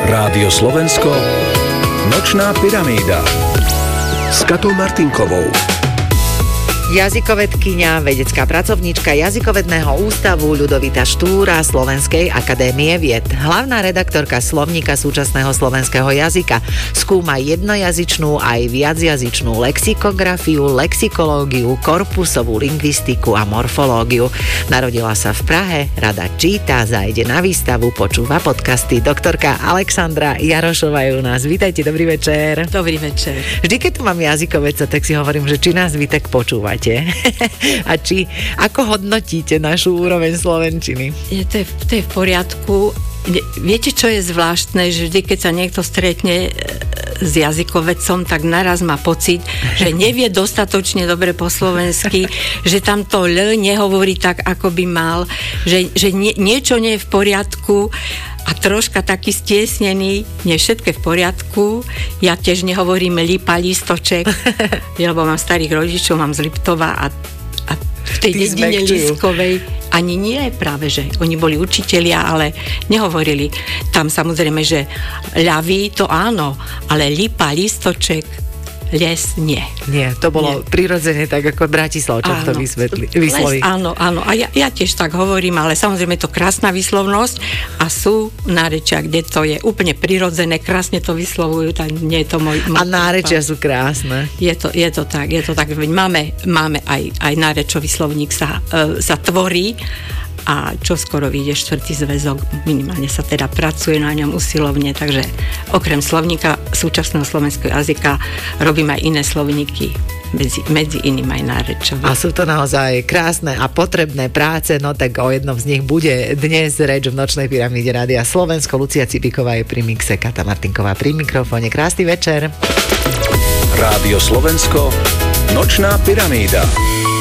Rádio Slovensko, Nočná pyramída s Katou Martinkovou. Jazykovedkyňa, vedecká pracovníčka Jazykovedného ústavu Ľudovita Štúra Slovenskej akadémie vied. Hlavná redaktorka slovníka súčasného slovenského jazyka. Skúma jednojazyčnú aj viacjazyčnú lexikografiu, lexikológiu, korpusovú lingvistiku a morfológiu. Narodila sa v Prahe, rada číta, zajde na výstavu, počúva podcasty. Doktorka Alexandra Jarošová je u nás. Vítajte, dobrý večer. Dobrý večer. Vždy, keď tu mám jazykovedca, tak si hovorím, že či nás vy tak počúvate. A ako hodnotíte našu úroveň slovenčiny? To je v poriadku. Viete, čo je zvláštne, že vždy, keď sa niekto stretne s jazykovedcom, tak naraz má pocit, že nevie dostatočne dobre po slovensky, že tam to L nehovorí tak, ako by mal, že niečo nie je v poriadku a troška taký stiesnený, nie všetko je v poriadku. Ja tiež nehovorím lipa, listoček, lebo mám starých rodičov, mám z Liptova a v tej dedine Liskovej ani nie práve, že oni boli učitelia, ale nehovorili tam samozrejme, že ľavý to áno, ale lipa, listoček, les nie. Nie, to bolo prirodzene tak, ako Bratislavčan to vysloví. Áno. A ja tiež tak hovorím, ale samozrejme je to krásna výslovnosť a sú nárečia, kde to je úplne prirodzené, krásne to vyslovujú, tak nie je to môj a nárečia sú krásne. Je to tak. Máme aj nárečový slovník sa tvorí a čo skoro vyjde 4. zväzok, minimálne sa teda pracuje na ňom usilovne, takže okrem slovníka súčasného slovenského jazyka robím aj iné slovníky, medzi iným aj nárečové. A sú to naozaj krásne a potrebné práce, no tak o jednom z nich bude dnes reč v Nočnej pyramíde Rádia Slovensko. Lucia Cipiková je pri mixe, Kata Martinková pri mikrofóne. Krásny večer. Rádio Slovensko, Nočná pyramída.